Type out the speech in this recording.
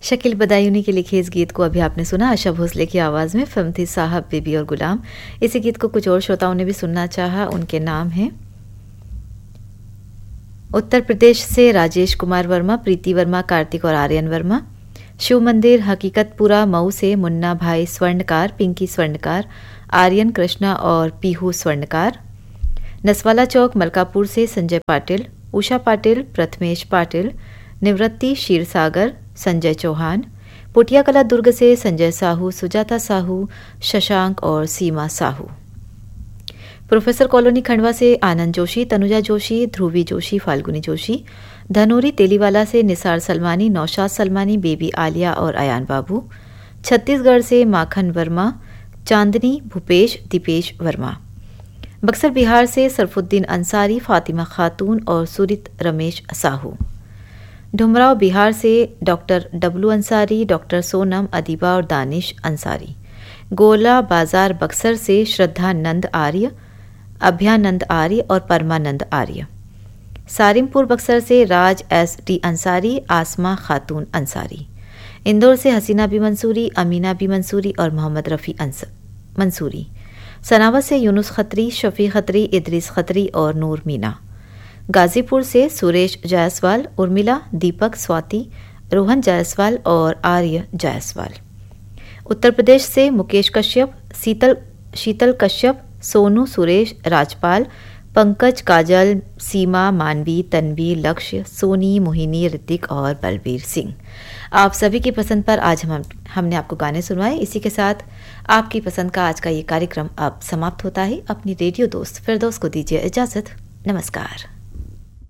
शकील बदायूनी के लिखे इस गीत को अभी आपने सुना आशा भोसले की आवाज़ में। फिल्म थी साहब बीबी और गुलाम। इसी गीत को कुछ और श्रोताओं ने भी सुनना चाहा। उनके नाम हैं उत्तर प्रदेश से राजेश कुमार वर्मा, प्रीति वर्मा, कार्तिक और आर्यन वर्मा। शिव मंदिर हकीकतपुरा मऊ से मुन्ना भाई स्वर्णकार, पिंकी स्वर्णकार, आर्यन, कृष्णा और पीहू स्वर्णकार। नसवाला चौक मलकापुर से संजय पाटिल, उषा पाटिल, प्रथमेश पाटिल, निवृत्ति क्षीरसागर, संजय चौहान। पुटिया कला दुर्ग से संजय साहू, सुजाता साहू, शशांक और सीमा साहू। प्रोफेसर कॉलोनी खंडवा से आनंद जोशी, तनुजा जोशी, ध्रुवी जोशी, फाल्गुनी जोशी। धनोरी तेलीवाला से निसार सलमानी, नौशाद सलमानी, बेबी आलिया और अयान बाबू। छत्तीसगढ़ से माखन वर्मा, चांदनी, भूपेश, दीपेश वर्मा। बक्सर बिहार से सरफुद्दीन अंसारी, फातिमा खातून और सुरित रमेश साहू। डुमराव बिहार से doctor W Ansari, doctor Sonam, Adiba और दानिश अंसारी। गोला बाजार बक्सर से श्रद्धा नंद आर्य, अभ्यानंद आर्य और परमानंद आर्य। सारिमपुर बक्सर से राज एस टी अंसारी, आसमा खातून अंसारी। इंदौर से हसीना बी मंसूरी, अमीना बी मंसूरी और मोहम्मद रफ़ी मंसूरी। सनावत से यूनुस खत्री, शफी खत्री, इदरीस खत्री और नूर मीना। गाजीपुर से सुरेश जायसवाल, उर्मिला, दीपक, स्वाति, रोहन जायसवाल और आर्य जायसवाल। उत्तर प्रदेश से मुकेश कश्यप, शीतल कश्यप, सोनू, सुरेश, राजपाल, पंकज, काजल, सीमा, मानवी, तन्वी, लक्ष्य, सोनी, मोहिनी, ऋतिक और बलबीर सिंह। आप सभी की पसंद पर आज हमने आपको गाने सुनवाए। इसी के साथ आपकी पसंद का आज का ये कार्यक्रम अब समाप्त होता है। अपनी रेडियो दोस्त फिरदौस को दीजिए इजाजत। नमस्कार।